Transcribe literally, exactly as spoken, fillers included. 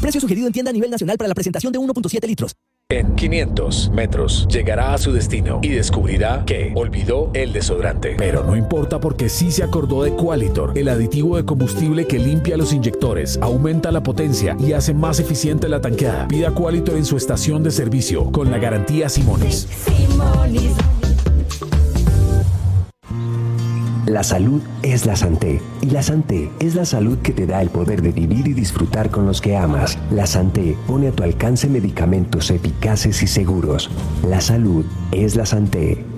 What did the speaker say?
Precio sugerido en tienda a nivel nacional para la presentación de uno punto siete litros. En quinientos metros llegará a su destino y descubrirá que olvidó el desodorante. Pero no importa porque sí se acordó de Qualitor, el aditivo de combustible que limpia los inyectores, aumenta la potencia y hace más eficiente la tanqueada. Pida Qualitor en su estación de servicio con la garantía Simonis. Simonis. La salud es la Santé y la Santé es la salud que te da el poder de vivir y disfrutar con los que amas. La Santé pone a tu alcance medicamentos eficaces y seguros. La salud es la Santé.